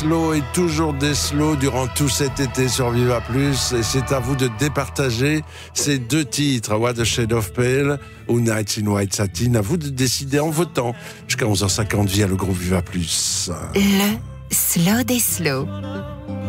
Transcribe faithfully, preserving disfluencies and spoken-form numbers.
slows et toujours des slows durant tout cet été sur Viva Plus. Et c'est à vous de départager ces deux titres, What a Shade of Pale ou Nights in White Satin. À vous de décider en votant jusqu'à onze heures cinquante via le groupe Viva Plus. Le slow des slows.